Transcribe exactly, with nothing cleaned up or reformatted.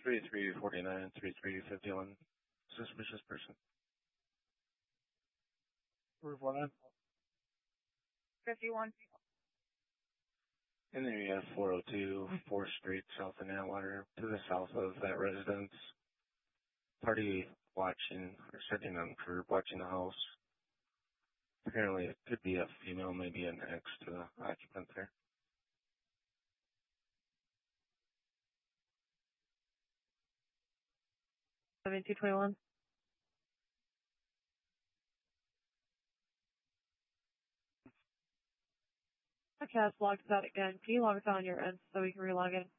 three three four nine, three three five one. Suspicious person. Roof one. fifty-one. And then you have four oh two fourth Street, south of Atwater, to the south of that residence. Party watching, or sitting on curb watching the house. Apparently it could be a female, maybe an ex to the occupant there. seventy-two twenty-one. Okay, it's logged us out again. Can you log us out on your end so we can relog in?